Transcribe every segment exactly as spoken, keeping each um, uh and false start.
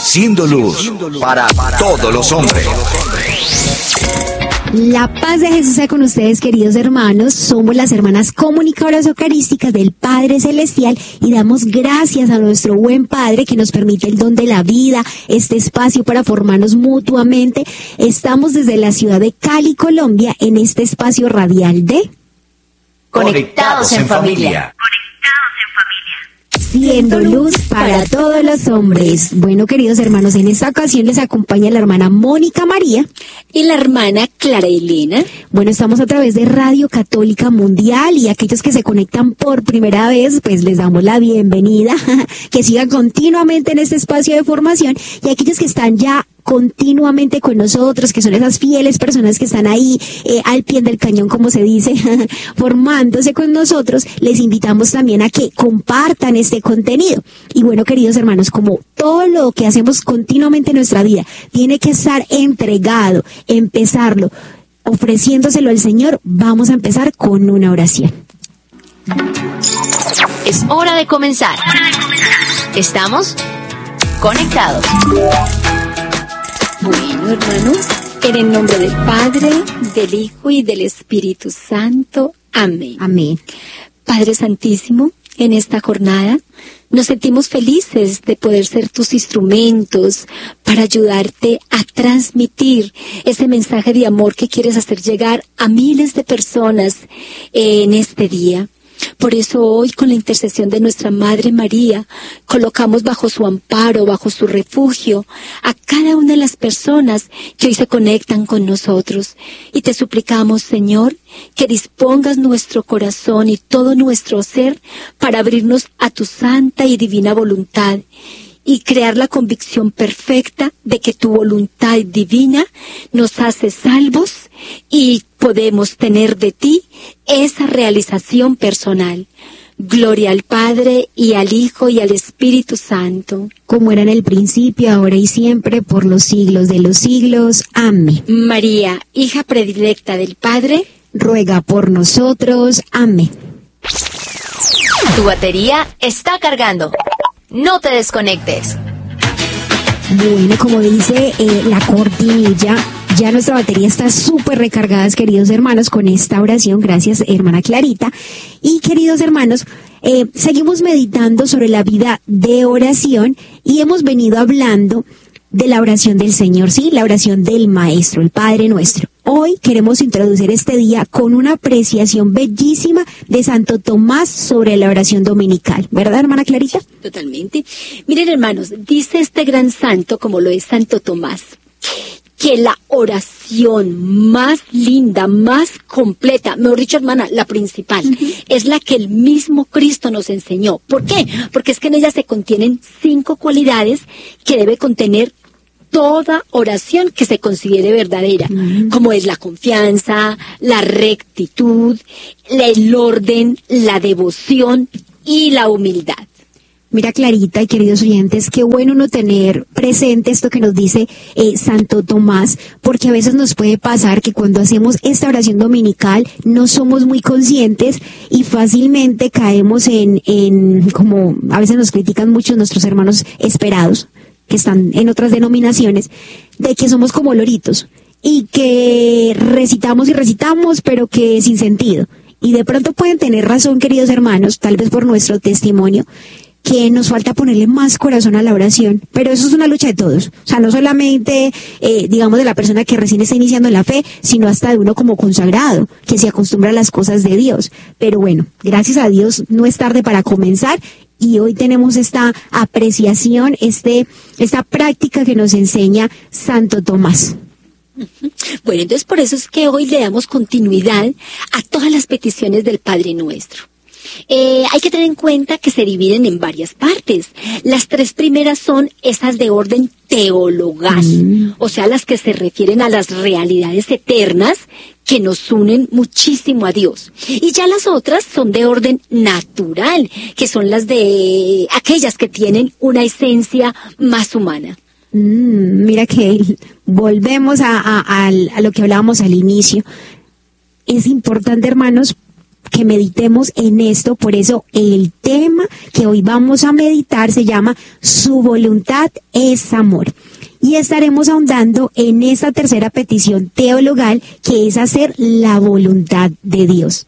Haciendo luz para todos los hombres. La paz de Jesús sea con ustedes, queridos hermanos. Somos las hermanas comunicadoras eucarísticas del Padre Celestial y damos gracias a nuestro buen Padre que nos permite el don de la vida, este espacio para formarnos mutuamente. Estamos desde la ciudad de Cali, Colombia, en este espacio radial de Conectados en Familia. Siendo luz para todos los hombres. Bueno, queridos hermanos, en esta ocasión les acompaña la hermana Mónica María y la hermana Clara Elena. Bueno, estamos a través de Radio Católica Mundial y aquellos que se conectan por primera vez, pues les damos la bienvenida, que sigan continuamente en este espacio de formación, y aquellos que están ya continuamente con nosotros, que son esas fieles personas que están ahí eh, al pie del cañón, como se dice, formándose con nosotros, les invitamos también a que compartan este contenido. Y bueno, queridos hermanos, como todo lo que hacemos continuamente en nuestra vida tiene que estar entregado, empezarlo ofreciéndoselo al Señor, vamos a empezar con una oración. Es hora de comenzar. Estamos conectados. Bueno, hermanos, en el nombre del Padre, del Hijo y del Espíritu Santo. Amén. Amén. Padre Santísimo, en esta jornada nos sentimos felices de poder ser tus instrumentos para ayudarte a transmitir ese mensaje de amor que quieres hacer llegar a miles de personas en este día. Por eso hoy, con la intercesión de nuestra Madre María, colocamos bajo su amparo, bajo su refugio, a cada una de las personas que hoy se conectan con nosotros. Y te suplicamos, Señor, que dispongas nuestro corazón y todo nuestro ser para abrirnos a tu santa y divina voluntad y crear la convicción perfecta de que tu voluntad divina nos hace salvos y podemos tener de ti esa realización personal. Gloria al Padre, y al Hijo, y al Espíritu Santo. Como era en el principio, ahora y siempre, por los siglos de los siglos. Amén. María, hija predilecta del Padre, ruega por nosotros. Amén. Tu batería está cargando. No te desconectes. Bueno, como dice eh, la cortinilla, ya nuestra batería está súper recargada, queridos hermanos, con esta oración. Gracias, hermana Clarita. Y queridos hermanos, eh, seguimos meditando sobre la vida de oración y hemos venido hablando de la oración del Señor, sí, la oración del Maestro, el Padre Nuestro. Hoy queremos introducir este día con una apreciación bellísima de Santo Tomás sobre la oración dominical. ¿Verdad, hermana Clarita? Totalmente. Miren, hermanos, dice este gran santo, como lo es Santo Tomás, que la oración más linda, más completa, mejor dicho, hermana, la principal, uh-huh. es la que el mismo Cristo nos enseñó. ¿Por qué? Porque es que en ella se contienen cinco cualidades que debe contener toda oración que se considere verdadera, uh-huh. como es la confianza, la rectitud, el orden, la devoción y la humildad. Mira, Clarita y queridos oyentes, qué bueno no tener presente esto que nos dice eh, Santo Tomás, porque a veces nos puede pasar que cuando hacemos esta oración dominical no somos muy conscientes y fácilmente caemos en, en como a veces nos critican mucho nuestros hermanos esperados, que están en otras denominaciones, de que somos como loritos y que recitamos y recitamos, pero que sin sentido. Y de pronto pueden tener razón, queridos hermanos, tal vez por nuestro testimonio, que nos falta ponerle más corazón a la oración, pero eso es una lucha de todos, o sea, no solamente, eh, digamos, de la persona que recién está iniciando la fe, sino hasta de uno como consagrado, que se acostumbra a las cosas de Dios. Pero bueno, gracias a Dios no es tarde para comenzar, y hoy tenemos esta apreciación, este, esta práctica que nos enseña Santo Tomás. Bueno, entonces por eso es que hoy le damos continuidad a todas las peticiones del Padre Nuestro. Eh, hay que tener en cuenta que se dividen en varias partes. Las tres primeras son esas de orden teologal, mm. o sea, las que se refieren a las realidades eternas que nos unen muchísimo a Dios. Y ya las otras son de orden natural, que son las de aquellas que tienen una esencia más humana. Mm, mira que volvemos a, a, a, a lo que hablábamos al inicio. Es importante, hermanos, que meditemos en esto. Por eso el tema que hoy vamos a meditar se llama Su voluntad es amor. Y estaremos ahondando en esta tercera petición teologal, que es hacer la voluntad de Dios.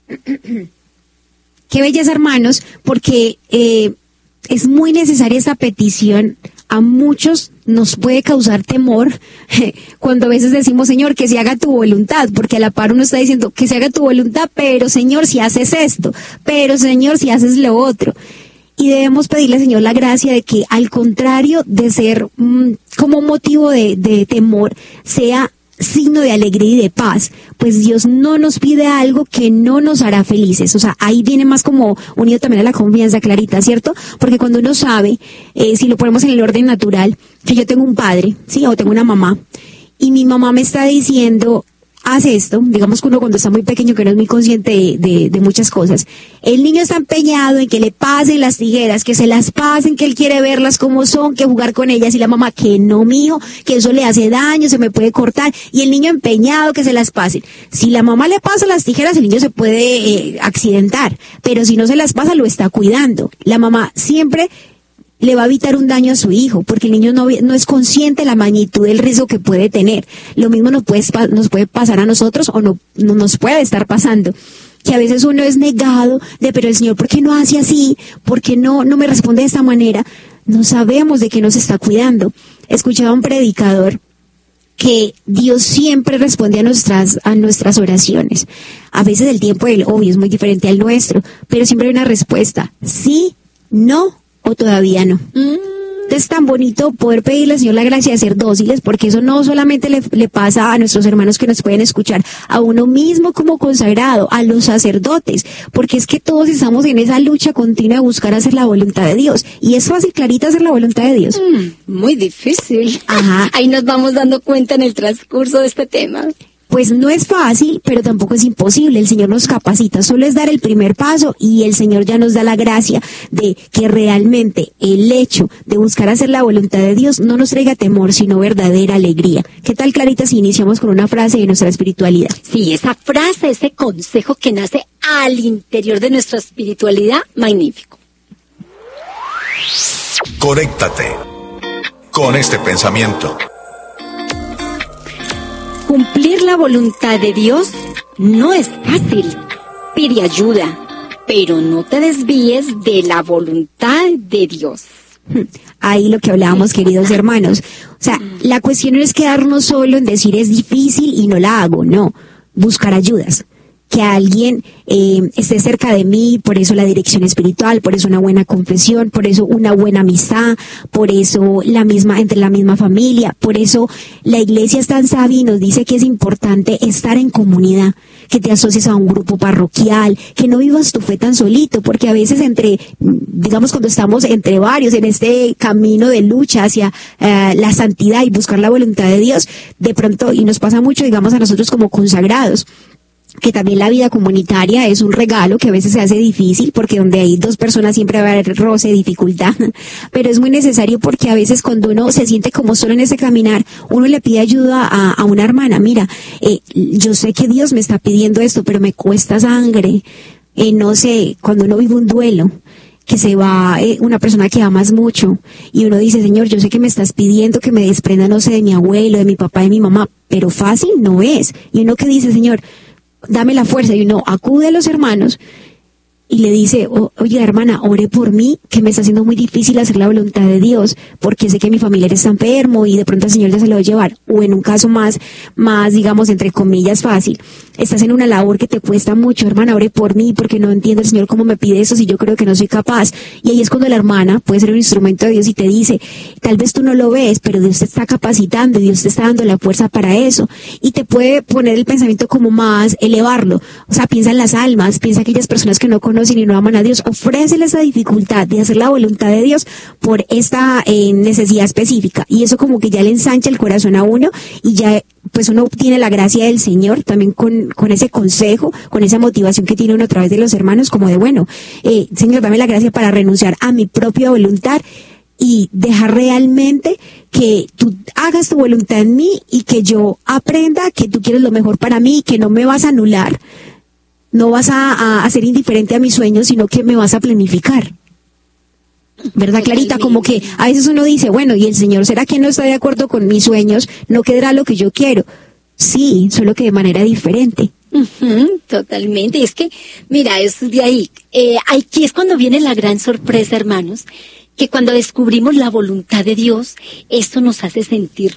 Qué belleza, hermanos, porque eh, es muy necesaria esta petición. A muchos nos puede causar temor cuando a veces decimos, Señor, que se haga tu voluntad, porque a la par uno está diciendo que se haga tu voluntad, pero Señor, si haces esto, pero Señor, si haces lo otro. Y debemos pedirle al Señor la gracia de que, al contrario de ser mmm, como motivo de, de temor, sea signo de alegría y de paz, pues Dios no nos pide algo que no nos hará felices. O sea, ahí viene más como unido también a la confianza, Clarita, ¿cierto? Porque cuando uno sabe, eh, si lo ponemos en el orden natural, que yo tengo un padre, ¿sí? O tengo una mamá, y mi mamá me está diciendo, haz esto, digamos que uno cuando está muy pequeño, que no es muy consciente de, de, de muchas cosas, el niño está empeñado en que le pasen las tijeras, que se las pasen, que él quiere verlas como son, que jugar con ellas, y la mamá, que no, mijo, que eso le hace daño, se me puede cortar, y el niño empeñado que se las pasen. Si la mamá le pasa las tijeras, el niño se puede eh, accidentar, pero si no se las pasa, lo está cuidando. La mamá siempre le va a evitar un daño a su hijo, porque el niño no, no es consciente de la magnitud del riesgo que puede tener. Lo mismo nos puede, nos puede pasar a nosotros, o no, no nos puede estar pasando, que a veces uno es negado de, pero el Señor, ¿por qué no hace así? ¿Por qué no, no me responde de esta manera? No sabemos de qué nos está cuidando. Escuchaba a un predicador que Dios siempre responde a nuestras, a nuestras oraciones. A veces el tiempo del obvio es muy diferente al nuestro, pero siempre hay una respuesta: sí, no, o todavía no. Mm. Es tan bonito poder pedirle al Señor la gracia de ser dóciles, porque eso no solamente le, le pasa a nuestros hermanos que nos pueden escuchar, a uno mismo como consagrado, a los sacerdotes, porque es que todos estamos en esa lucha continua de buscar hacer la voluntad de Dios. Y es fácil, Clarita, hacer la voluntad de Dios. Mm, muy difícil. Ajá. Ahí nos vamos dando cuenta en el transcurso de este tema. Pues no es fácil, pero tampoco es imposible. El Señor nos capacita, solo es dar el primer paso, y el Señor ya nos da la gracia de que realmente el hecho de buscar hacer la voluntad de Dios no nos traiga temor, sino verdadera alegría. ¿Qué tal, Clarita, si iniciamos con una frase de nuestra espiritualidad? Sí, esa frase, ese consejo que nace al interior de nuestra espiritualidad, magnífico. Conéctate con este pensamiento. Cumplir la voluntad de Dios no es fácil. Pide ayuda, pero no te desvíes de la voluntad de Dios. Ahí lo que hablábamos, queridos hermanos. O sea, la cuestión no es quedarnos solo en decir es difícil y no la hago, no. Buscar ayudas. Que alguien eh, esté cerca de mí, por eso la dirección espiritual, por eso una buena confesión, por eso una buena amistad, por eso la misma, entre la misma familia, por eso la iglesia es tan sabia y nos dice que es importante estar en comunidad, que te asocies a un grupo parroquial, que no vivas tu fe tan solito, porque a veces entre, digamos cuando estamos entre varios en este camino de lucha hacia uh, la santidad y buscar la voluntad de Dios, de pronto, y nos pasa mucho, digamos a nosotros como consagrados, que también la vida comunitaria es un regalo que a veces se hace difícil, porque donde hay dos personas siempre va a haber roce, dificultad, pero es muy necesario, porque a veces cuando uno se siente como solo en ese caminar, uno le pide ayuda a, a una hermana. Mira, eh, yo sé que Dios me está pidiendo esto, pero me cuesta sangre, eh, no sé, cuando uno vive un duelo, que se va eh, una persona que amas mucho, y uno dice, Señor, yo sé que me estás pidiendo que me desprenda, no sé, de mi abuelo, de mi papá, de mi mamá, pero fácil no es. Y uno que dice, Señor, dame la fuerza, y uno acude a los hermanos y le dice, oh, oye hermana, ore por mí, que me está haciendo muy difícil hacer la voluntad de Dios, porque sé que mi familiar está enfermo y de pronto el Señor ya se lo va a llevar. O en un caso más, más digamos, entre comillas, fácil, estás en una labor que te cuesta mucho, hermana, ore por mí, porque no entiendo el Señor cómo me pide eso si yo creo que no soy capaz. Y ahí es cuando la hermana puede ser un instrumento de Dios y te dice, tal vez tú no lo ves, pero Dios te está capacitando, Dios te está dando la fuerza para eso, y te puede poner el pensamiento como más, elevarlo. O sea, piensa en las almas, piensa en aquellas personas que no conocen y no aman a Dios, ofréceles esa dificultad de hacer la voluntad de Dios por esta eh, necesidad específica, y eso como que ya le ensancha el corazón a uno, y ya pues uno obtiene la gracia del Señor también con, con ese consejo, con esa motivación que tiene uno a través de los hermanos, como de bueno, eh, Señor, dame la gracia para renunciar a mi propia voluntad y dejar realmente que tú hagas tu voluntad en mí, y que yo aprenda que tú quieres lo mejor para mí, que no me vas a anular no vas a, a, a ser indiferente a mis sueños, sino que me vas a planificar. ¿Verdad, Clarita? Como que a veces uno dice, bueno, ¿y el Señor será que no está de acuerdo con mis sueños? ¿No quedará lo que yo quiero? Sí, solo que de manera diferente. Uh-huh, totalmente. Es que, mira, es de ahí. Eh, aquí es cuando viene la gran sorpresa, hermanos, que cuando descubrimos la voluntad de Dios, esto nos hace sentir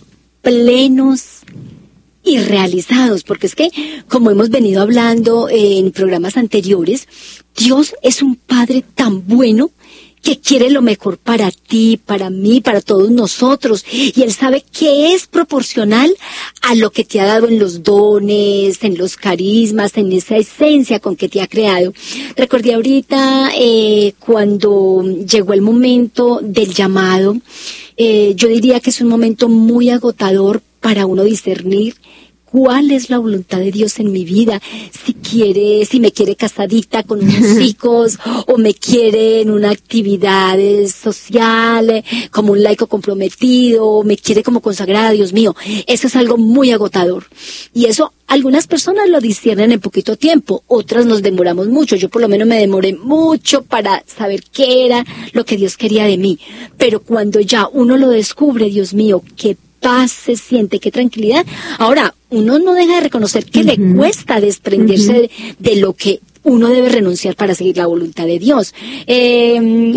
plenos y realizados, porque es que, como hemos venido hablando en programas anteriores, Dios es un Padre tan bueno que quiere lo mejor para ti, para mí, para todos nosotros, y Él sabe que es proporcional a lo que te ha dado en los dones, en los carismas, en esa esencia con que te ha creado. Recordé ahorita eh, cuando llegó el momento del llamado, eh, yo diría que es un momento muy agotador para uno discernir cuál es la voluntad de Dios en mi vida, si quiere, si me quiere casadita con unos hijos, o me quiere en una actividad social, como un laico comprometido, o me quiere como consagrada, Dios mío. Eso es algo muy agotador. Y eso algunas personas lo disciernen en poquito tiempo, otras nos demoramos mucho. Yo por lo menos me demoré mucho para saber qué era lo que Dios quería de mí. Pero cuando ya uno lo descubre, Dios mío, qué paz se siente, qué tranquilidad. Ahora, uno no deja de reconocer que uh-huh. le cuesta desprenderse uh-huh. de, de lo que uno debe renunciar para seguir la voluntad de Dios. Eh,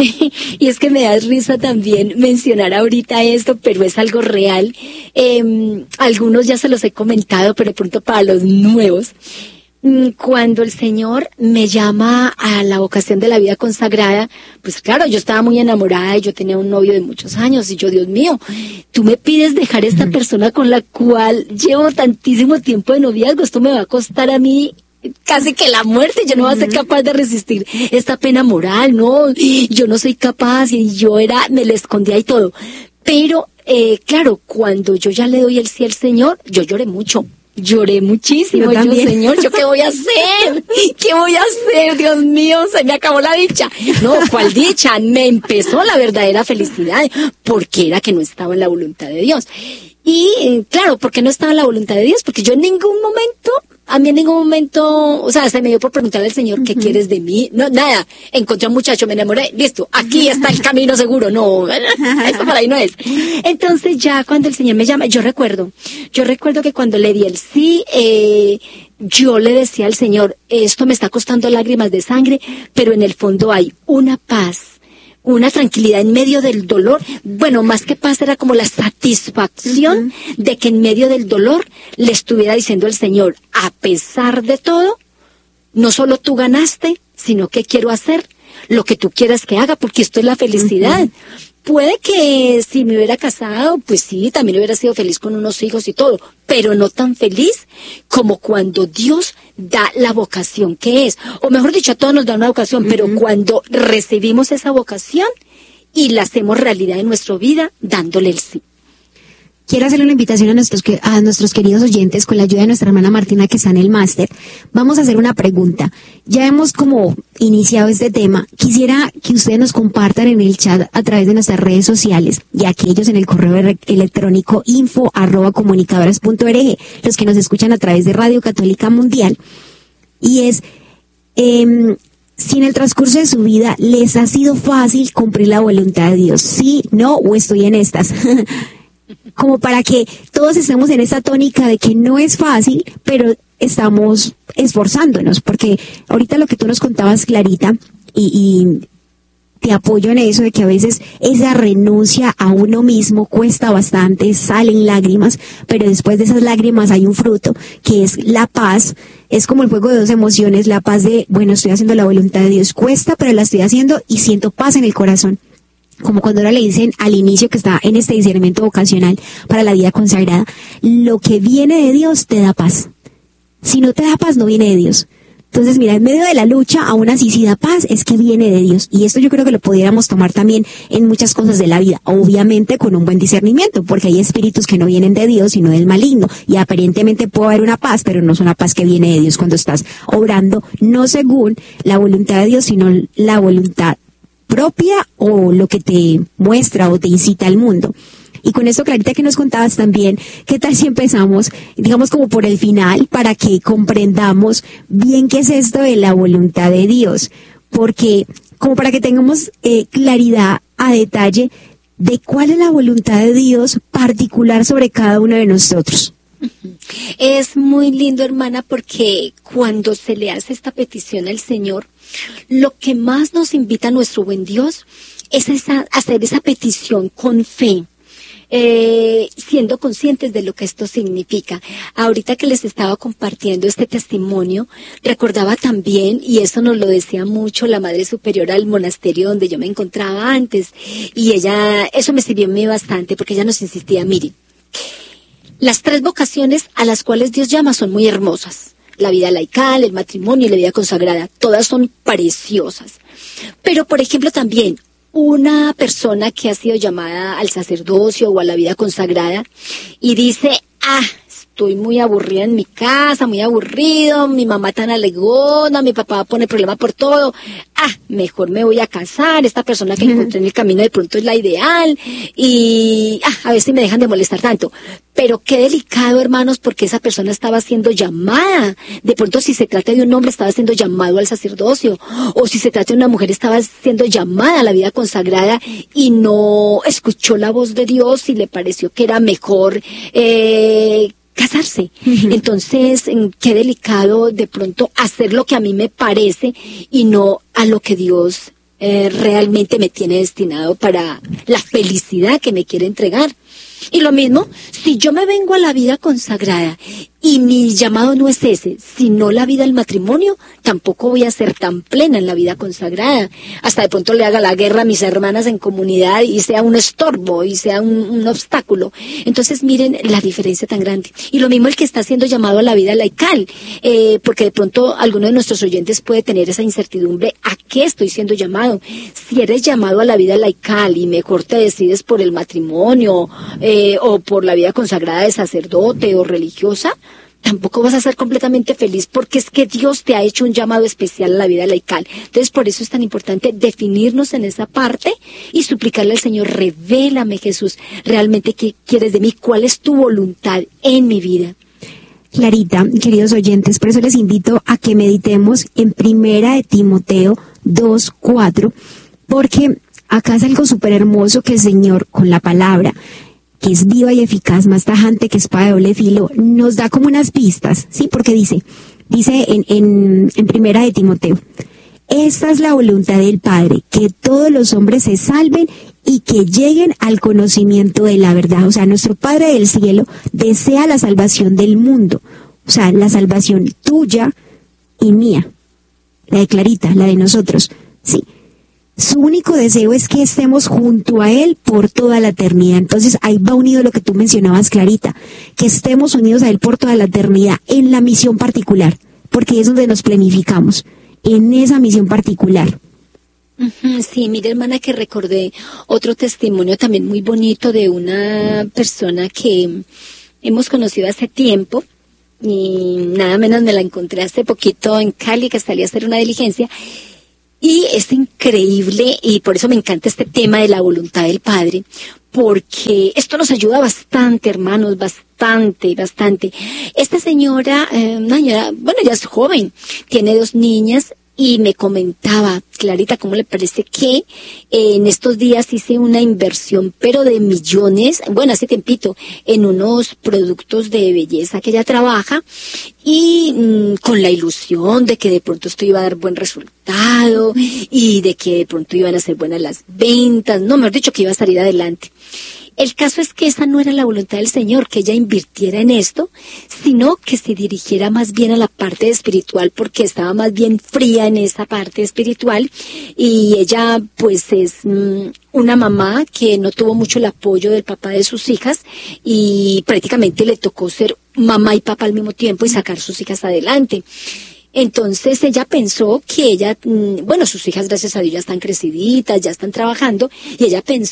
y es que me da risa también mencionar ahorita esto, pero es algo real. Eh, algunos ya se los he comentado, pero de pronto para los nuevos. Cuando el Señor me llama a la vocación de la vida consagrada, pues claro, yo estaba muy enamorada y yo tenía un novio de muchos años y yo, Dios mío, tú me pides dejar esta persona con la cual llevo tantísimo tiempo de noviazgo, esto me va a costar a mí casi que la muerte, yo no voy a ser capaz de resistir esta pena moral, no, yo no soy capaz y yo era, me le escondía y todo. Pero, eh, claro, cuando yo ya le doy el sí al Señor, yo lloré mucho. Lloré muchísimo, yo, yo Señor, ¿yo qué voy a hacer? ¿Qué voy a hacer? Dios mío, se me acabó la dicha. No, ¿cuál dicha? Me empezó la verdadera felicidad, porque era que no estaba en la voluntad de Dios. Y, claro, ¿por qué no estaba en la voluntad de Dios? Porque yo en ningún momento, a mí en ningún momento, o sea, se me dio por preguntarle al Señor, ¿qué uh-huh. quieres de mí? No, nada, encontré a un muchacho, me enamoré, listo, aquí está el camino seguro, no, esto por ahí no es. Entonces ya cuando el Señor me llama, yo recuerdo, yo recuerdo que cuando le di el sí, eh, yo le decía al Señor, esto me está costando lágrimas de sangre, pero en el fondo hay una paz, una tranquilidad en medio del dolor. Bueno, más que paz era como la satisfacción uh-huh. de que en medio del dolor le estuviera diciendo al Señor, a pesar de todo, no solo tú ganaste, sino que quiero hacer lo que tú quieras que haga, porque esto es la felicidad. Uh-huh. Puede que si me hubiera casado, pues sí, también hubiera sido feliz con unos hijos y todo, pero no tan feliz como cuando Dios da la vocación que es. O mejor dicho, a todos nos da una vocación, uh-huh. pero cuando recibimos esa vocación y la hacemos realidad en nuestra vida, dándole el sí. Quiero hacerle una invitación a nuestros, a nuestros queridos oyentes con la ayuda de nuestra hermana Martina que está en el máster. Vamos a hacer una pregunta. Ya hemos como iniciado este tema. Quisiera que ustedes nos compartan en el chat a través de nuestras redes sociales y aquellos en el correo electrónico info arroba comunicadoras punto org, los que nos escuchan a través de Radio Católica Mundial. Y es, eh, si en el transcurso de su vida les ha sido fácil cumplir la voluntad de Dios. Sí, no, o estoy en estas. Como para que todos estemos en esa tónica de que no es fácil, pero estamos esforzándonos, porque ahorita lo que tú nos contabas, Clarita, y, y te apoyo en eso de que a veces esa renuncia a uno mismo cuesta bastante, salen lágrimas, pero después de esas lágrimas hay un fruto, que es la paz. Es como el juego de dos emociones, la paz de, bueno, estoy haciendo la voluntad de Dios, cuesta, pero la estoy haciendo y siento paz en el corazón. Como cuando ahora le dicen al inicio que está en este discernimiento vocacional para la vida consagrada, lo que viene de Dios te da paz. Si no te da paz, no viene de Dios. Entonces, mira, en medio de la lucha, aún así si da paz, es que viene de Dios. Y esto yo creo que lo pudiéramos tomar también en muchas cosas de la vida, obviamente con un buen discernimiento, porque hay espíritus que no vienen de Dios, sino del maligno. Y aparentemente puede haber una paz, pero no es una paz que viene de Dios cuando estás obrando, no según la voluntad de Dios, sino la voluntad propia o lo que te muestra o te incita al mundo. Y con esto, Clarita, que nos contabas también, ¿qué tal si empezamos, digamos, como por el final, para que comprendamos bien qué es esto de la voluntad de Dios? Porque, como para que tengamos eh, claridad a detalle de cuál es la voluntad de Dios particular sobre cada uno de nosotros. Es muy lindo, hermana, porque cuando se le hace esta petición al Señor, lo que más nos invita a nuestro buen Dios es esa, hacer esa petición con fe. Eh, siendo conscientes de lo que esto significa. Ahorita que les estaba compartiendo este testimonio, recordaba también, y eso nos lo decía mucho la Madre Superiora del monasterio donde yo me encontraba antes, y ella, eso me sirvió a mí bastante, porque ella nos insistía, miren, las tres vocaciones a las cuales Dios llama son muy hermosas. La vida laical, el matrimonio y la vida consagrada, todas son preciosas. Pero, por ejemplo, también, una persona que ha sido llamada al sacerdocio o a la vida consagrada y dice, ah, estoy muy aburrida en mi casa, muy aburrido, mi mamá tan alegona, mi papá pone problema por todo, ah, mejor me voy a casar, esta persona que encontré en el camino de pronto es la ideal, y ah, a ver si me dejan de molestar tanto. Pero qué delicado, hermanos, porque esa persona estaba siendo llamada. De pronto, si se trata de un hombre, estaba siendo llamado al sacerdocio. O si se trata de una mujer, estaba siendo llamada a la vida consagrada y no escuchó la voz de Dios y le pareció que era mejor eh, casarse. Uh-huh. Entonces, qué delicado de pronto hacer lo que a mí me parece y no a lo que Dios eh, realmente me tiene destinado para la felicidad que me quiere entregar. Y lo mismo, si yo me vengo a la vida consagrada y mi llamado no es ese, sino la vida del matrimonio, tampoco voy a ser tan plena en la vida consagrada. Hasta de pronto le haga la guerra a mis hermanas en comunidad y sea un estorbo y sea un, un obstáculo. Entonces miren la diferencia tan grande. Y lo mismo el que está siendo llamado a la vida laical, eh, porque de pronto alguno de nuestros oyentes puede tener esa incertidumbre, ¿a qué estoy siendo llamado? Si eres llamado a la vida laical y mejor te decides por el matrimonio, eh, o por la vida consagrada de sacerdote o religiosa, tampoco vas a ser completamente feliz porque es que Dios te ha hecho un llamado especial a la vida laical. Entonces, por eso es tan importante definirnos en esa parte y suplicarle al Señor, revélame, Jesús, realmente qué quieres de mí, cuál es tu voluntad en mi vida. Clarita, queridos oyentes, por eso les invito a que meditemos en Primera de Timoteo dos cuatro, porque acá es algo súper hermoso que el Señor, con la palabra, que es viva y eficaz, más tajante que espada de doble filo, nos da como unas pistas, ¿sí? Porque dice, dice en, en, en Primera de Timoteo, esta es la voluntad del Padre, que todos los hombres se salven y que lleguen al conocimiento de la verdad. O sea, nuestro Padre del cielo desea la salvación del mundo, o sea, la salvación tuya y mía, la de Clarita, la de nosotros, ¿sí? Su único deseo es que estemos junto a Él por toda la eternidad. Entonces ahí va unido lo que tú mencionabas, Clarita, que estemos unidos a Él por toda la eternidad en la misión particular, porque es donde nos planificamos, en esa misión particular. Sí, mire, hermana, que recordé otro testimonio también muy bonito de una persona que hemos conocido hace tiempo, y nada menos me la encontré hace poquito en Cali, que salí a hacer una diligencia. Y es increíble, y por eso me encanta este tema de la voluntad del Padre, porque esto nos ayuda bastante, hermanos, bastante, bastante. Esta señora, eh, una señora, bueno, ella es joven, tiene dos niñas, y me comentaba, Clarita, ¿cómo le parece que eh, en estos días hice una inversión, pero de millones, bueno, hace tiempito, en unos productos de belleza que ella trabaja, y mmm, con la ilusión de que de pronto esto iba a dar buen resultado, y de que de pronto iban a ser buenas las ventas, no, mejor dicho, que iba a salir adelante. El caso es que esa no era la voluntad del Señor, que ella invirtiera en esto, sino que se dirigiera más bien a la parte espiritual, porque estaba más bien fría en esa parte espiritual, y ella pues es mmm, una mamá que no tuvo mucho el apoyo del papá de sus hijas, y prácticamente le tocó ser mamá y papá al mismo tiempo y sacar sus hijas adelante. Entonces ella pensó que ella, bueno, sus hijas gracias a Dios ya están creciditas, ya están trabajando, y ella pensó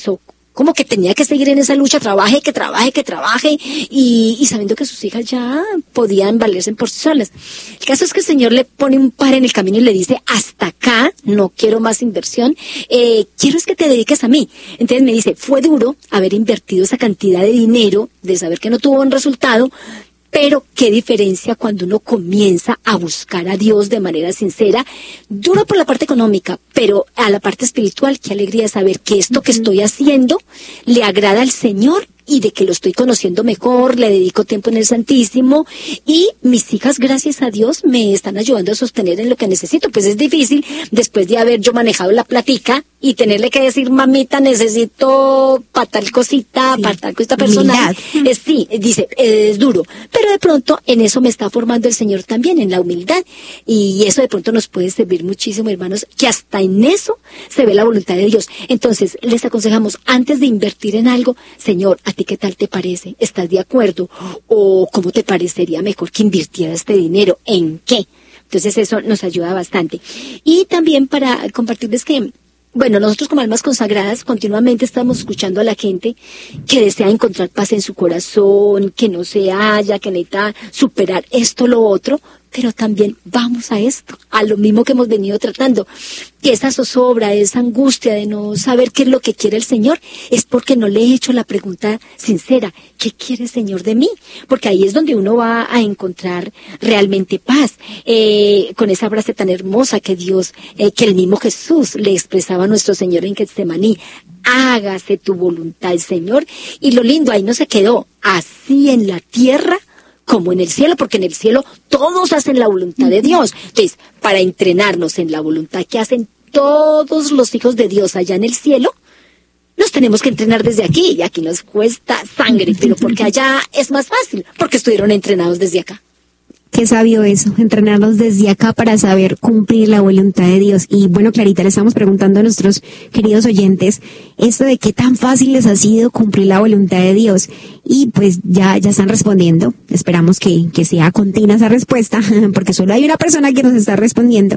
como que tenía que seguir en esa lucha, trabaje, que trabaje, que trabaje, y, y sabiendo que sus hijas ya podían valerse por sí solas. El caso es que el Señor le pone un par en el camino y le dice, hasta acá, no quiero más inversión, eh, quiero es que te dediques a mí. Entonces me dice, fue duro haber invertido esa cantidad de dinero, de saber que no tuvo un resultado, pero qué diferencia cuando uno comienza a buscar a Dios de manera sincera, duro por la parte económica, pero a la parte espiritual, qué alegría saber que esto que estoy haciendo le agrada al Señor y de que lo estoy conociendo mejor, le dedico tiempo en el Santísimo y mis hijas, gracias a Dios, me están ayudando a sostener en lo que necesito. Pues es difícil después de haber yo manejado la platica y tenerle que decir, mamita, necesito para tal cosita, sí, para tal cosita personal. Eh, sí, dice, eh, es duro, pero de pronto en eso me está formando el Señor también, en la humildad, y eso de pronto nos puede servir muchísimo, hermanos, que hasta en eso se ve la voluntad de Dios. Entonces, les aconsejamos, antes de invertir en algo, Señor, ¿a ti qué tal te parece? ¿Estás de acuerdo? ¿O cómo te parecería mejor que invirtiera este dinero? ¿En qué? Entonces eso nos ayuda bastante. Y también para compartirles que, bueno, nosotros como almas consagradas continuamente estamos escuchando a la gente que desea encontrar paz en su corazón, que no se halla, que necesita superar esto, lo otro, pero también vamos a esto, a lo mismo que hemos venido tratando, que esa zozobra, esa angustia de no saber qué es lo que quiere el Señor, es porque no le he hecho la pregunta sincera, ¿qué quiere el Señor de mí? Porque ahí es donde uno va a encontrar realmente paz, eh, con esa frase tan hermosa que Dios, eh, que el mismo Jesús le expresaba a nuestro Señor en Getsemaní, hágase tu voluntad, Señor, y lo lindo, ahí no se quedó, así en la tierra, como en el cielo, porque en el cielo todos hacen la voluntad de Dios. Entonces, para entrenarnos en la voluntad que hacen todos los hijos de Dios allá en el cielo, nos tenemos que entrenar desde aquí, y aquí nos cuesta sangre, pero porque allá es más fácil, porque estuvieron entrenados desde acá. Qué sabio eso, entrenarnos desde acá para saber cumplir la voluntad de Dios. Y bueno, Clarita, le estamos preguntando a nuestros queridos oyentes esto de qué tan fácil les ha sido cumplir la voluntad de Dios. Y pues ya, ya están respondiendo. Esperamos que, que sea continua esa respuesta, porque solo hay una persona que nos está respondiendo.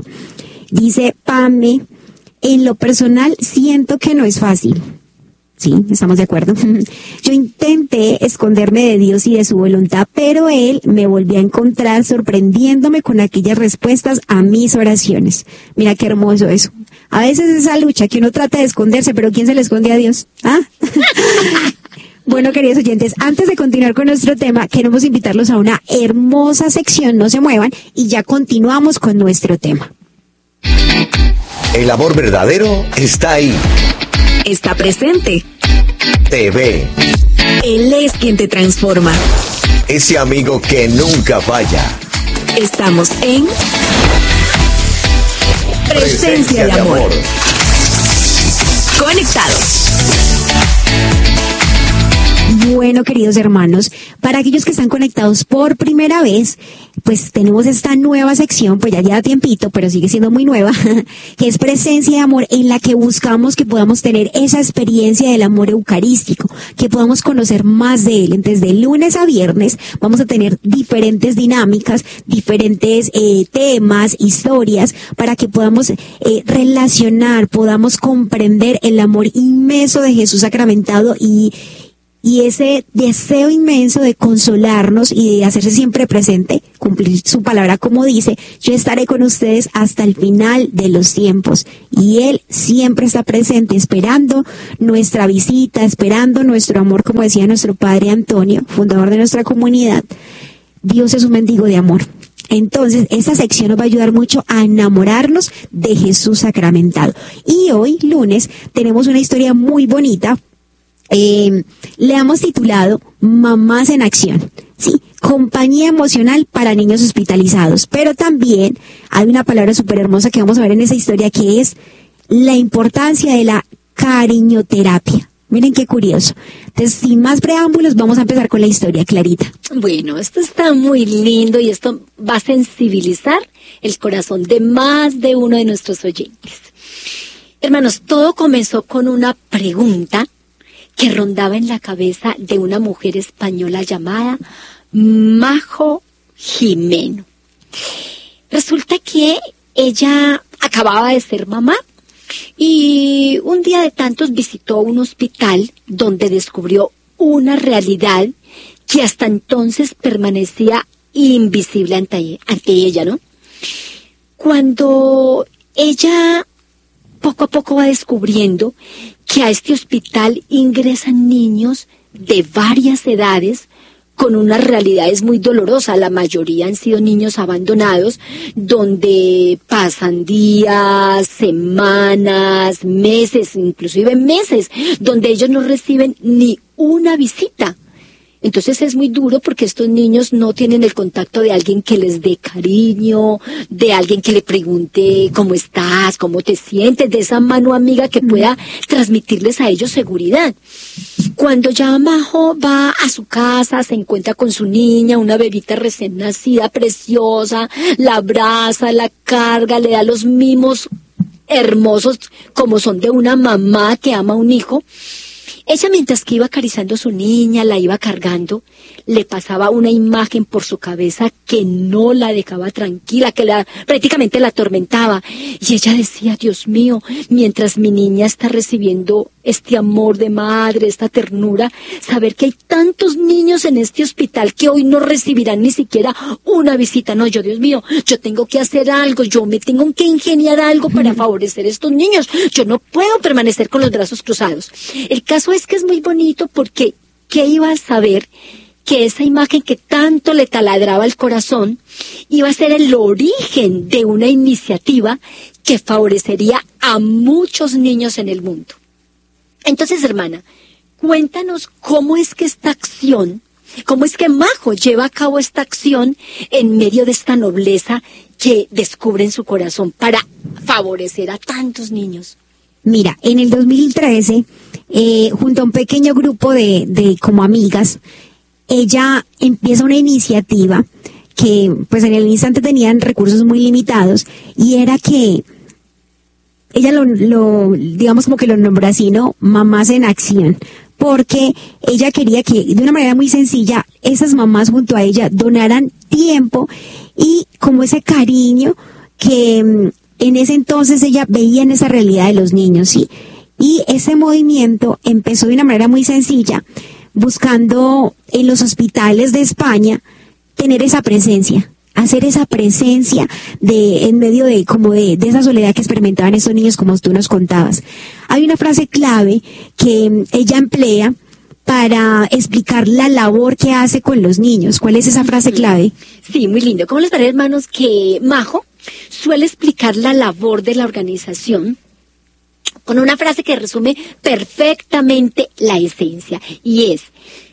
Dice Pame, en lo personal siento que no es fácil. Sí, estamos de acuerdo. Yo intenté esconderme de Dios y de su voluntad, pero Él me volvió a encontrar sorprendiéndome con aquellas respuestas a mis oraciones. Mira qué hermoso eso. A veces esa lucha que uno trata de esconderse, pero ¿quién se le esconde a Dios? ¿Ah? Bueno, queridos oyentes, antes de continuar con nuestro tema, queremos invitarlos a una hermosa sección, no se muevan, y ya continuamos con nuestro tema. El amor verdadero está ahí. Está presente. Te ve. Él es quien te transforma. Ese amigo que nunca falla. Estamos en Presencia, Presencia de, de amor. amor. Conectados. Bueno, queridos hermanos, para aquellos que están conectados por primera vez, pues tenemos esta nueva sección, pues ya lleva tiempito, pero sigue siendo muy nueva, que es Presencia de Amor, en la que buscamos que podamos tener esa experiencia del amor eucarístico, que podamos conocer más de él. Entonces, de lunes a viernes vamos a tener diferentes dinámicas, diferentes eh, temas, historias, para que podamos eh, relacionar, podamos comprender el amor inmenso de Jesús sacramentado y Y ese deseo inmenso de consolarnos y de hacerse siempre presente, cumplir su palabra como dice, yo estaré con ustedes hasta el final de los tiempos. Y Él siempre está presente, esperando nuestra visita, esperando nuestro amor, como decía nuestro Padre Antonio, fundador de nuestra comunidad. Dios es un mendigo de amor. Entonces, esta sección nos va a ayudar mucho a enamorarnos de Jesús sacramentado. Y hoy, lunes, tenemos una historia muy bonita. Eh, le hemos titulado Mamás en Acción, sí, compañía emocional para niños hospitalizados, pero también hay una palabra súper hermosa que vamos a ver en esa historia, que es la importancia de la cariñoterapia. Miren qué curioso. Entonces, sin más preámbulos, vamos a empezar con la historia, Clarita. Bueno, esto está muy lindo y esto va a sensibilizar el corazón de más de uno de nuestros oyentes. Hermanos, todo comenzó con una pregunta que rondaba en la cabeza de una mujer española llamada Majo Jimeno. Resulta que ella acababa de ser mamá Y un día de tantos visitó un hospital donde descubrió una realidad que hasta entonces permanecía invisible ante, ante ella, ¿no? Cuando ella poco a poco va descubriendo que a este hospital ingresan niños de varias edades con unas realidades muy dolorosas. La mayoría han sido niños abandonados, donde pasan días, semanas, meses, inclusive meses, donde ellos no reciben ni una visita. Entonces es muy duro porque estos niños no tienen el contacto de alguien que les dé cariño, de alguien que le pregunte cómo estás, cómo te sientes, de esa mano amiga que pueda transmitirles a ellos seguridad. Cuando ya Majo va a su casa, se encuentra con su niña, una bebita recién nacida, preciosa, la abraza, la carga, le da los mimos hermosos como son de una mamá que ama a un hijo. Ella, mientras que iba acariciando a su niña, la iba cargando, le pasaba una imagen por su cabeza que no la dejaba tranquila, que la, prácticamente la atormentaba. Y ella decía, Dios mío, mientras mi niña está recibiendo este amor de madre, esta ternura, saber que hay tantos niños en este hospital que hoy no recibirán ni siquiera una visita. No, yo, Dios mío, yo tengo que hacer algo, yo me tengo que ingeniar algo para favorecer a estos niños. Yo no puedo permanecer con los brazos cruzados. El caso es que es muy bonito porque, ¿qué iba a saber? Que esa imagen que tanto le taladraba el corazón iba a ser el origen de una iniciativa que favorecería a muchos niños en el mundo. Entonces, hermana, cuéntanos cómo es que esta acción, cómo es que Majo lleva a cabo esta acción en medio de esta nobleza que descubre en su corazón para favorecer a tantos niños. Mira, en el dos mil trece, eh, junto a un pequeño grupo de, de como amigas, ella empieza una iniciativa que pues en el instante tenían recursos muy limitados y era que ella lo, lo digamos como que lo nombró así, ¿no? Mamás en acción, porque ella quería que de una manera muy sencilla esas mamás junto a ella donaran tiempo y como ese cariño que en ese entonces ella veía en esa realidad de los niños, ¿sí? Y ese movimiento empezó de una manera muy sencilla, buscando en los hospitales de España tener esa presencia, hacer esa presencia de en medio de como de, de esa soledad que experimentaban estos niños, como tú nos contabas. Hay una frase clave que ella emplea para explicar la labor que hace con los niños. ¿Cuál es esa frase clave? Sí, muy lindo. ¿Cómo les parece, hermanos, que Majo suele explicar la labor de la organización con una frase que resume perfectamente la esencia, y es: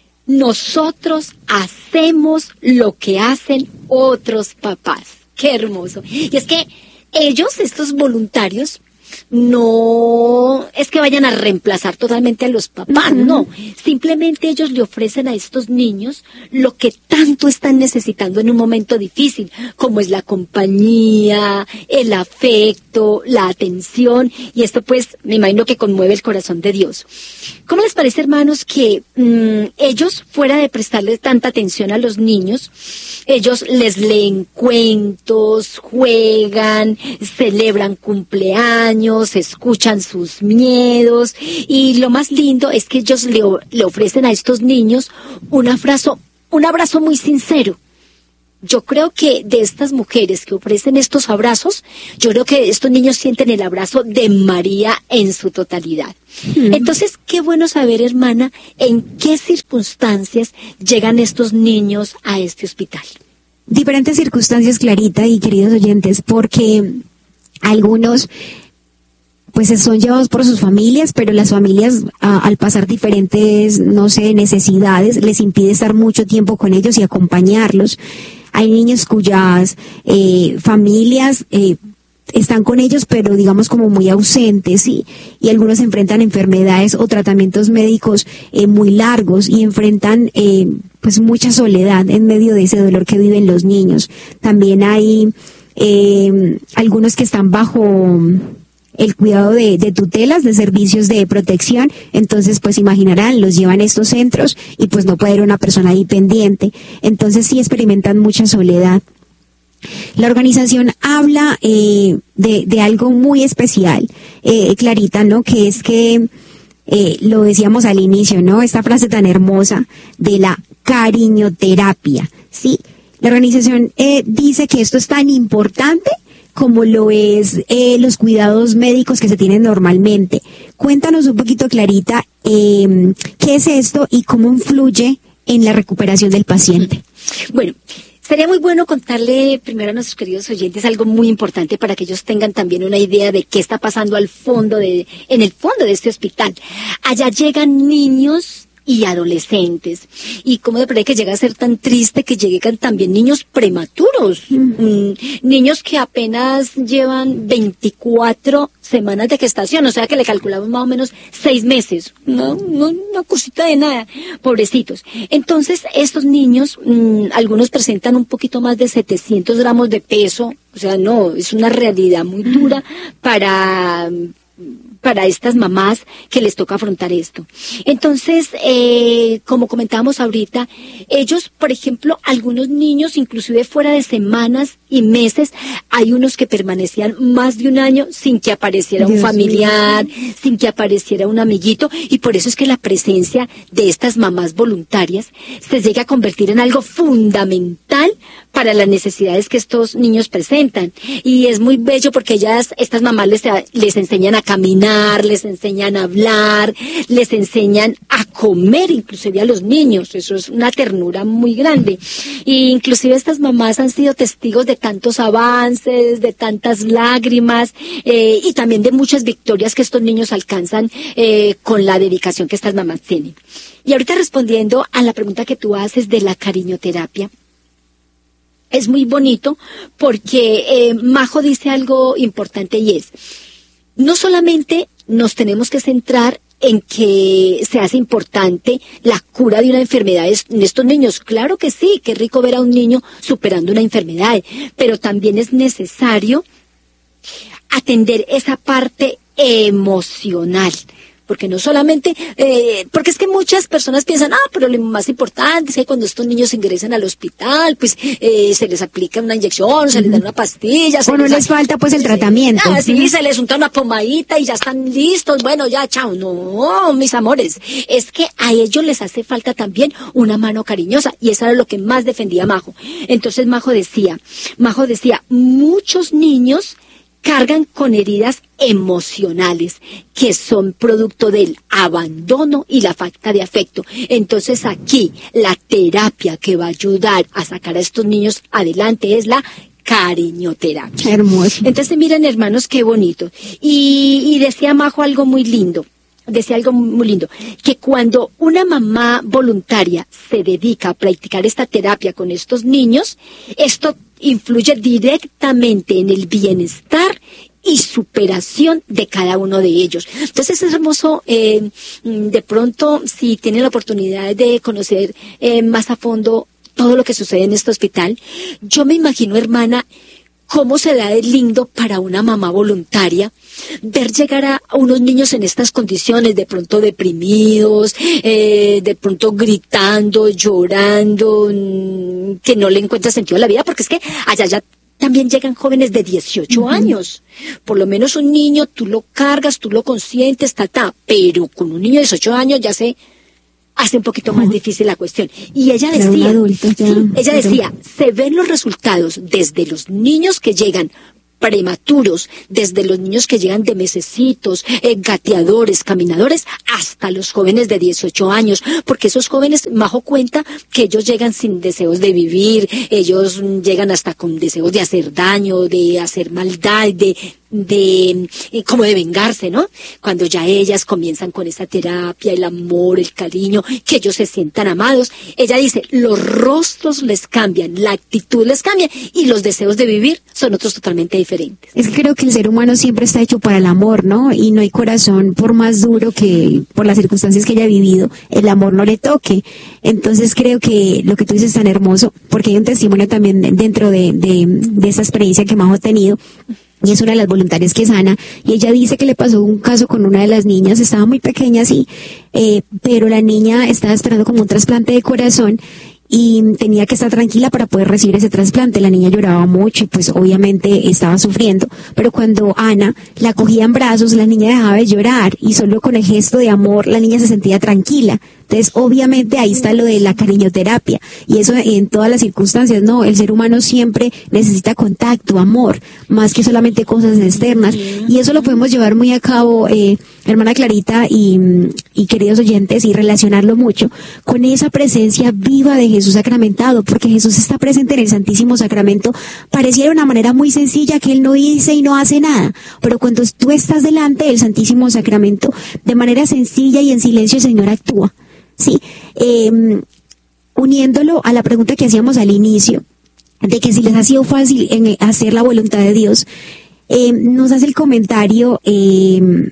nosotros hacemos lo que hacen otros papás. ¡Qué hermoso! Y es que ellos, estos voluntarios, no es que vayan a reemplazar totalmente a los papás, uh-huh. no. Simplemente ellos le ofrecen a estos niños lo que tanto están necesitando en un momento difícil, como es la compañía, el afecto, la atención, y esto pues me imagino que conmueve el corazón de Dios. ¿Cómo les parece, hermanos, que mmm, ellos, fuera de prestarle tanta atención a los niños, ellos les leen cuentos, juegan, celebran cumpleaños, escuchan sus miedos, y lo más lindo es que ellos le, le ofrecen a estos niños un abrazo, un abrazo muy sincero? Yo creo que de estas mujeres que ofrecen estos abrazos, yo creo que estos niños sienten el abrazo de María en su totalidad. Mm. Entonces, qué bueno saber, hermana, en qué circunstancias llegan estos niños a este hospital. Diferentes circunstancias, Clarita y queridos oyentes, porque algunos pues son llevados por sus familias, pero las familias a, al pasar diferentes, no sé, necesidades, les impide estar mucho tiempo con ellos y acompañarlos. Hay niños cuyas eh, familias eh, están con ellos, pero digamos como muy ausentes, ¿sí? Y algunos enfrentan enfermedades o tratamientos médicos eh, muy largos y enfrentan eh, pues mucha soledad en medio de ese dolor que viven los niños. También hay eh, algunos que están bajo el cuidado de, de tutelas, de servicios de protección, entonces pues imaginarán, los llevan a estos centros y pues no puede haber una persona ahí pendiente, entonces sí experimentan mucha soledad. La organización habla eh, de, de algo muy especial, eh, Clarita, ¿no? Que es que, eh, lo decíamos al inicio, ¿no? Esta frase tan hermosa de la cariñoterapia, ¿sí? La organización eh, dice que esto es tan importante como lo es eh, los cuidados médicos que se tienen normalmente. Cuéntanos un poquito, Clarita, eh, qué es esto y cómo influye en la recuperación del paciente. Bueno, sería muy bueno contarle primero a nuestros queridos oyentes algo muy importante para que ellos tengan también una idea de qué está pasando al fondo de, en el fondo de este hospital. Allá llegan niños y adolescentes. Y cómo de verdad que llega a ser tan triste que llegan también niños prematuros, mm, niños que apenas llevan veinticuatro semanas de gestación, o sea que le calculamos más o menos seis meses, no, no, una cosita de nada, pobrecitos. Entonces estos niños, mmm, algunos presentan un poquito más de setecientos gramos de peso, o sea, no, es una realidad muy dura para... para estas mamás que les toca afrontar esto. Entonces, eh, como comentábamos ahorita, ellos, por ejemplo, algunos niños, inclusive fuera de semanas y meses, hay unos que permanecían más de un año sin que apareciera un familiar, sin que apareciera un amiguito, y por eso es que la presencia de estas mamás voluntarias se llega a convertir en algo fundamental para las necesidades que estos niños presentan. Y es muy bello porque ellas, estas mamás les, les enseñan a caminar, les enseñan a hablar, les enseñan a comer, inclusive a los niños. Eso es una ternura muy grande. Y inclusive estas mamás han sido testigos de tantos avances, de tantas lágrimas, eh, y también de muchas victorias que estos niños alcanzan eh, con la dedicación que estas mamás tienen. Y ahorita respondiendo a la pregunta que tú haces de la cariñoterapia, es muy bonito porque eh, Majo dice algo importante y es, no solamente nos tenemos que centrar en que se hace importante la cura de una enfermedad en estos niños. Claro que sí, qué rico ver a un niño superando una enfermedad, pero también es necesario atender esa parte emocional. Porque no solamente, eh, porque es que muchas personas piensan, ah, pero lo más importante es que cuando estos niños ingresan al hospital, pues eh, se les aplica una inyección, se les da una pastilla. O no les, les falta pues el tratamiento. Ah, sí, se les unta una pomadita y ya están listos, bueno, ya, chao. No, mis amores, es que a ellos les hace falta también una mano cariñosa, y eso era lo que más defendía Majo. Entonces Majo decía, Majo decía, muchos niños cargan con heridas emocionales que son producto del abandono y la falta de afecto. Entonces aquí la terapia que va a ayudar a sacar a estos niños adelante es la cariñoterapia. Hermoso. Entonces miren, hermanos, qué bonito. Y, y decía Majo algo muy lindo. Decía algo muy lindo, que cuando una mamá voluntaria se dedica a practicar esta terapia con estos niños, esto influye directamente en el bienestar y superación de cada uno de ellos. Entonces es hermoso, eh, de pronto, si tienen la oportunidad de conocer eh, más a fondo todo lo que sucede en este hospital, yo me imagino, hermana, cómo se da de lindo para una mamá voluntaria ver llegar a unos niños en estas condiciones, de pronto deprimidos, eh, de pronto gritando, llorando, mmm, que no le encuentra sentido a la vida, porque es que allá ya también llegan jóvenes de dieciocho uh-huh. años. Por lo menos un niño, tú lo cargas, tú lo consientes, ta, ta, pero con un niño de dieciocho años ya se hace un poquito más difícil la cuestión. Y ella decía, adulto, ya, sí, ella pero... decía, se ven los resultados desde los niños que llegan prematuros, desde los niños que llegan de mesecitos, eh, gateadores, caminadores, hasta los jóvenes de dieciocho años, porque esos jóvenes, Majo cuenta que ellos llegan sin deseos de vivir, ellos llegan hasta con deseos de hacer daño, de hacer maldad, de de eh, como de vengarse, ¿no? Cuando ya ellas comienzan con esa terapia, el amor, el cariño, que ellos se sientan amados, ella dice, los rostros les cambian, la actitud les cambia y los deseos de vivir son otros totalmente diferentes. Es que creo que el ser humano siempre está hecho para el amor, ¿no? Y no hay corazón, por más duro que por las circunstancias que haya vivido, el amor no le toque. Entonces creo que lo que tú dices es tan hermoso, porque hay un testimonio también dentro de, de, de esa experiencia que Majo ha tenido. Y es una de las voluntarias que es Ana, y ella dice que le pasó un caso con una de las niñas, estaba muy pequeña, sí, eh, pero la niña estaba esperando como un trasplante de corazón, y tenía que estar tranquila para poder recibir ese trasplante. La niña lloraba mucho y pues obviamente estaba sufriendo, pero cuando Ana la cogía en brazos, la niña dejaba de llorar y solo con el gesto de amor la niña se sentía tranquila. Entonces, obviamente ahí está lo de la cariñoterapia, y eso en todas las circunstancias, ¿no? El ser humano siempre necesita contacto, amor, más que solamente cosas externas, y eso lo podemos llevar muy a cabo, eh, hermana Clarita y, y queridos oyentes, y relacionarlo mucho con esa presencia viva de Jesús sacramentado, porque Jesús está presente en el Santísimo Sacramento. Pareciera una manera muy sencilla que Él no dice y no hace nada, pero cuando tú estás delante del Santísimo Sacramento, de manera sencilla y en silencio el Señor actúa. Sí, eh, uniéndolo a la pregunta que hacíamos al inicio, de que si les ha sido fácil en hacer la voluntad de Dios, eh, nos hace el comentario eh,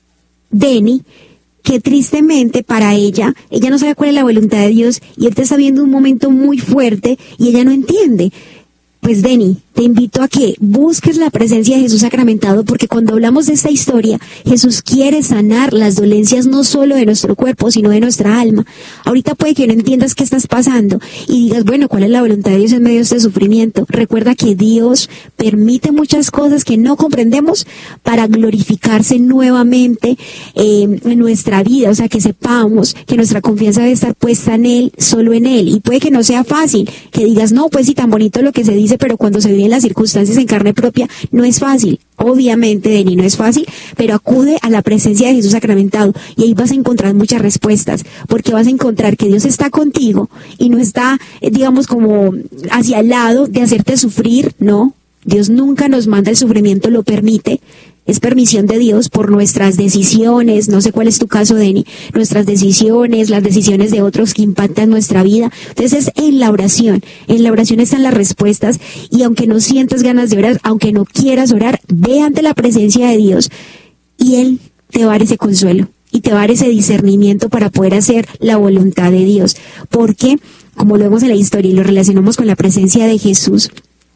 Deni, que tristemente para ella, ella no sabe cuál es la voluntad de Dios, y él te está viendo un momento muy fuerte y ella no entiende. Pues Deni, te invito a que busques la presencia de Jesús sacramentado, porque cuando hablamos de esta historia, Jesús quiere sanar las dolencias no solo de nuestro cuerpo, sino de nuestra alma. Ahorita puede que no entiendas qué estás pasando y digas, bueno, ¿cuál es la voluntad de Dios en medio de este sufrimiento? Recuerda que Dios permite muchas cosas que no comprendemos para glorificarse nuevamente eh, en nuestra vida, o sea, que sepamos que nuestra confianza debe estar puesta en Él, solo en Él, y puede que no sea fácil, que digas, no, pues sí, tan bonito lo que se dice, pero cuando se viven las circunstancias en carne propia, no es fácil. Obviamente, Deni, no es fácil, pero acude a la presencia de Jesús sacramentado y ahí vas a encontrar muchas respuestas, porque vas a encontrar que Dios está contigo y no está, eh, digamos, como hacia el lado de hacerte sufrir, no. Dios nunca nos manda el sufrimiento, lo permite. Es permisión de Dios por nuestras decisiones, no sé cuál es tu caso, Deni, nuestras decisiones, las decisiones de otros que impactan nuestra vida. Entonces es en la oración, en la oración están las respuestas, y aunque no sientas ganas de orar, aunque no quieras orar, ve ante la presencia de Dios y Él te va a dar ese consuelo y te va a dar ese discernimiento para poder hacer la voluntad de Dios. Porque, como lo vemos en la historia y lo relacionamos con la presencia de Jesús,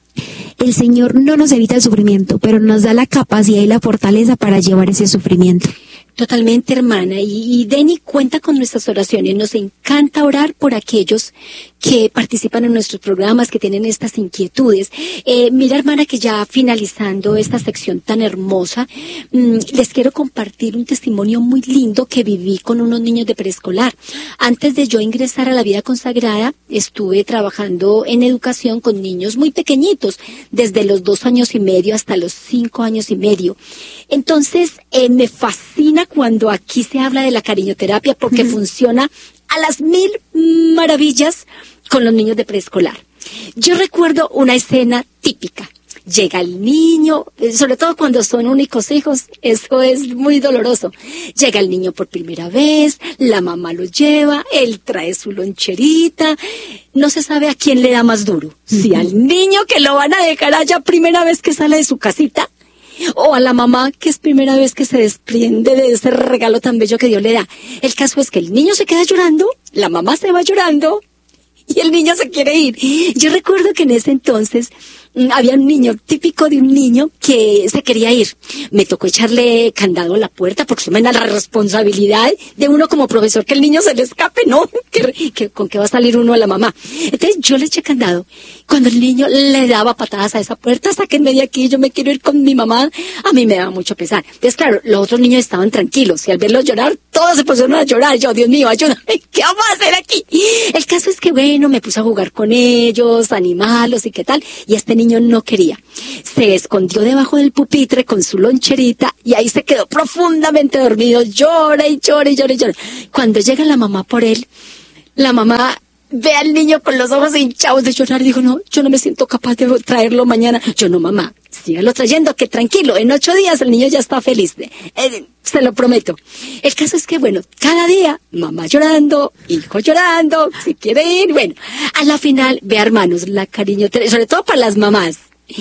el Señor no nos evita el sufrimiento, pero nos da la capacidad y la fortaleza para llevar ese sufrimiento. Totalmente, hermana. Y, y Deni cuenta con nuestras oraciones. Nos encanta orar por aquellos que participan en nuestros programas, que tienen estas inquietudes. Eh, mira, hermana, que ya finalizando esta sección tan hermosa, mmm, les quiero compartir un testimonio muy lindo que viví con unos niños de preescolar. Antes de yo ingresar a la vida consagrada, estuve trabajando en educación con niños muy pequeñitos, desde los dos años y medio hasta los cinco años y medio. Entonces, eh, me fascina cuando aquí se habla de la cariñoterapia, porque uh-huh. funciona a las mil maravillas con los niños de preescolar. Yo recuerdo una escena típica. Llega el niño, sobre todo cuando son únicos hijos, eso es muy doloroso. Llega el niño por primera vez, la mamá lo lleva, él trae su loncherita, no se sabe a quién le da más duro. Uh-huh. Si al niño que lo van a dejar allá primera vez que sale de su casita, o a la mamá que es primera vez que se desprende de ese regalo tan bello que Dios le da. El caso es que el niño se queda llorando, la mamá se va llorando y el niño se quiere ir. Yo recuerdo que en ese entonces mmm, había un niño, típico de un niño que se quería ir. Me tocó echarle candado a la puerta porque se me da la responsabilidad de uno como profesor que el niño se le escape, ¿no? que, que, ¿Con qué va a salir uno a la mamá? Entonces yo le eché candado. Cuando el niño le daba patadas a esa puerta, sáquenme de aquí, yo me quiero ir con mi mamá, a mí me daba mucho pesar. Entonces, claro, los otros niños estaban tranquilos y al verlos llorar, todos se pusieron a llorar. Yo, Dios mío, ayúdame, ¿qué vamos a hacer aquí? El caso es que, bueno, me puse a jugar con ellos, a animarlos y qué tal, y este niño no quería. Se escondió debajo del pupitre con su loncherita y ahí se quedó profundamente dormido, llora y llora y llora y llora. Cuando llega la mamá por él, la mamá ve al niño con los ojos hinchados de llorar y dijo, no, yo no me siento capaz de traerlo mañana. Yo, no, mamá, sígalo trayendo, que tranquilo, en ocho días el niño ya está feliz, eh, se lo prometo. El caso es que, bueno, cada día, mamá llorando, hijo llorando, si quiere ir, bueno, a la final, ve, hermanos, la cariñoterapia, sobre todo para las mamás,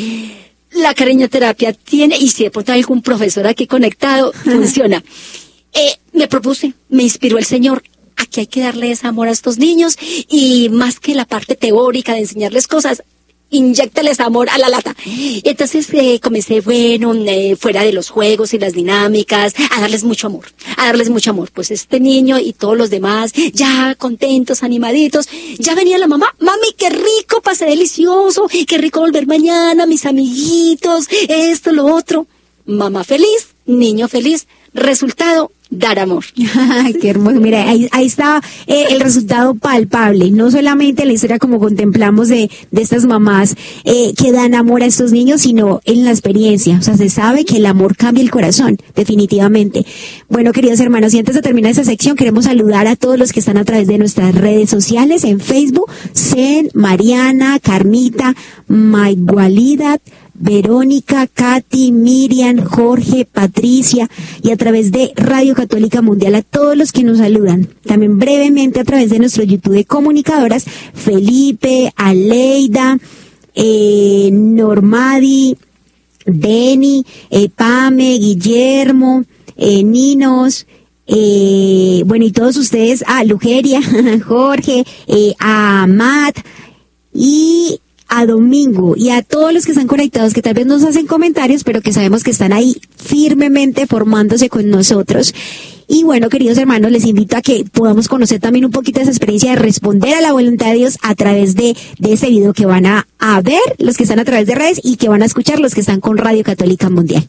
la cariñoterapia tiene, y si de pronto hay algún profesor aquí conectado, funciona. Eh, me propuse, me inspiró el Señor, aquí hay que darle ese amor a estos niños, y más que la parte teórica de enseñarles cosas, inyéctales amor a la lata. Entonces eh, comencé, bueno, eh, fuera de los juegos y las dinámicas, a darles mucho amor, a darles mucho amor. Pues este niño y todos los demás, ya contentos, animaditos, ya venía la mamá, mami, qué rico, pasé delicioso, qué rico volver mañana, mis amiguitos, esto, lo otro. Mamá feliz, niño feliz, resultado, dar amor. Qué hermoso. Mira, ahí, ahí está eh, el resultado palpable. No solamente la historia como contemplamos de, de estas mamás eh, que dan amor a estos niños, sino en la experiencia. O sea, se sabe que el amor cambia el corazón, definitivamente. Bueno, queridos hermanos, y antes de terminar esta sección, queremos saludar a todos los que están a través de nuestras redes sociales, en Facebook, Zen, Mariana, Carmita, Maigualidad, Verónica, Katy, Miriam, Jorge, Patricia, y a través de Radio Católica Mundial a todos los que nos saludan. También brevemente a través de nuestro YouTube de comunicadoras, Felipe, Aleida, eh, Normadi, Deni, eh, Pame, Guillermo, eh, Ninos, eh, bueno, y todos ustedes, a ah, Lugeria, Jorge, eh, a Matt, y a Domingo, y a todos los que están conectados, que tal vez nos hacen comentarios, pero que sabemos que están ahí firmemente formándose con nosotros. Y bueno, queridos hermanos, les invito a que podamos conocer también un poquito esa experiencia de responder a la voluntad de Dios a través de, de ese video que van a, a ver los que están a través de redes y que van a escuchar los que están con Radio Católica Mundial.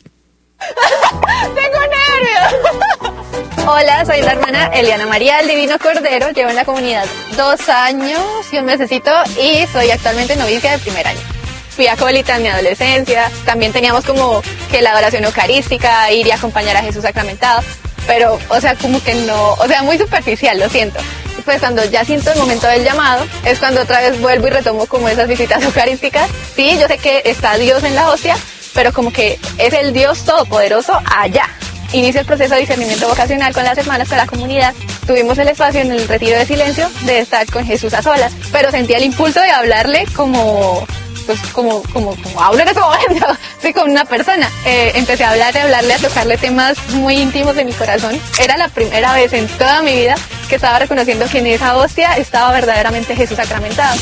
¡Tengo nervios! Hola, soy la hermana Eliana María del Divino Cordero, llevo en la comunidad dos años y un mesecito y soy actualmente novicia de primer año. Fui acólita en mi adolescencia, también teníamos como que la adoración eucarística, ir y acompañar a Jesús sacramentado, pero, o sea, como que no, o sea, muy superficial, lo siento. Pues cuando ya siento el momento del llamado, es cuando otra vez vuelvo y retomo como esas visitas eucarísticas. Sí, yo sé que está Dios en la hostia, pero como que es el Dios todopoderoso allá. Inicio el proceso de discernimiento vocacional con las hermanas, con la comunidad. Tuvimos el espacio en el retiro de silencio de estar con Jesús a solas, pero sentía el impulso de hablarle como, pues como, como, como hablo en ese momento, sí, con una persona. Eh, empecé a hablarle, a hablarle, a tocarle temas muy íntimos de mi corazón. Era la primera vez en toda mi vida que estaba reconociendo que en esa hostia estaba verdaderamente Jesús sacramentado.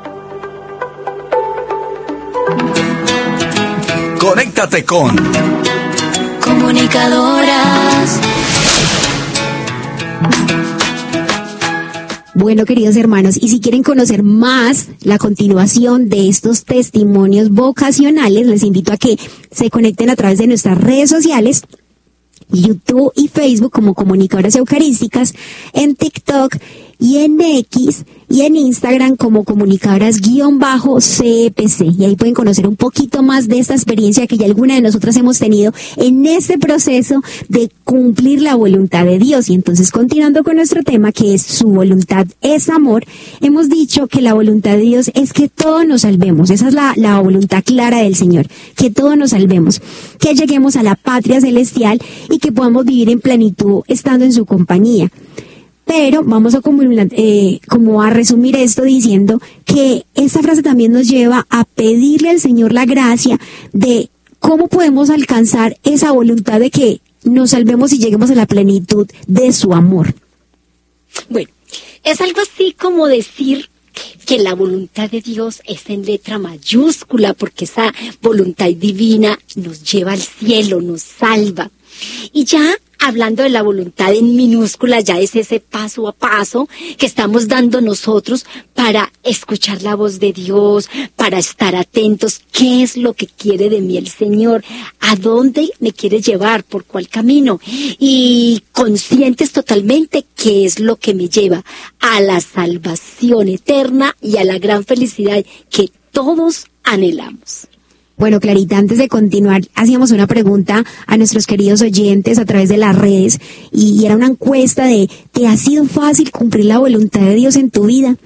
Conéctate con Comunicadoras. Bueno, queridos hermanos, y si quieren conocer más la continuación de estos testimonios vocacionales, les invito a que se conecten a través de nuestras redes sociales, YouTube y Facebook como Comunicadoras Eucarísticas, en TikTok y en X y en Instagram como comunicadoras-C P C. Y ahí pueden conocer un poquito más de esta experiencia que ya alguna de nosotras hemos tenido en este proceso de cumplir la voluntad de Dios. Y entonces, continuando con nuestro tema, que es su voluntad es amor, hemos dicho que la voluntad de Dios es que todos nos salvemos. Esa es la, la voluntad clara del Señor, que todos nos salvemos, que lleguemos a la patria celestial y que podamos vivir en plenitud estando en su compañía. Pero vamos a como, eh, como a resumir esto diciendo que esta frase también nos lleva a pedirle al Señor la gracia de cómo podemos alcanzar esa voluntad de que nos salvemos y lleguemos a la plenitud de su amor. Bueno, es algo así como decir que la voluntad de Dios es en letra mayúscula, porque esa voluntad divina nos lleva al cielo, nos salva. Y ya hablando de la voluntad en minúscula, ya es ese paso a paso que estamos dando nosotros para escuchar la voz de Dios, para estar atentos, qué es lo que quiere de mí el Señor, a dónde me quiere llevar, por cuál camino, y conscientes totalmente qué es lo que me lleva a la salvación eterna y a la gran felicidad que todos anhelamos. Bueno, Clarita, antes de continuar, hacíamos una pregunta a nuestros queridos oyentes a través de las redes y, y era una encuesta de ¿te ha sido fácil cumplir la voluntad de Dios en tu vida?